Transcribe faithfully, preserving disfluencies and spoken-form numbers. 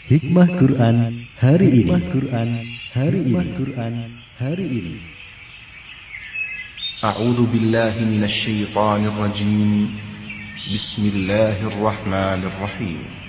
Hikmah Quran hari ini. Hikmah Quran hari ini. Quran hari ini. A'udzu billahi minasy syaithanir rajim. Bismillahirrahmanirrahim.